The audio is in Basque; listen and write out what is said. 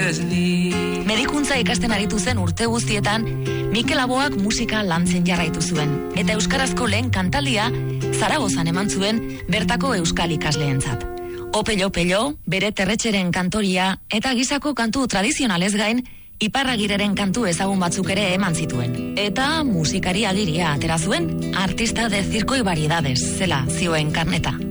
Medikuntza ikasten aritu zen urte guztietan, Mikel Aboak musika lantzen jarraitu zuen, eta euskarazko lehen kantaldia Zaragozan eman zuen bertako euskal ikasleentzat. Opello, bere terretxeren kantoria eta gisako kantu tradizionalez gain, Iparragireren kantu ezagun batzuk ere eman zituen. Eta musikari agiria atera zuen, artista de circo y variedades, zela zioen karneta.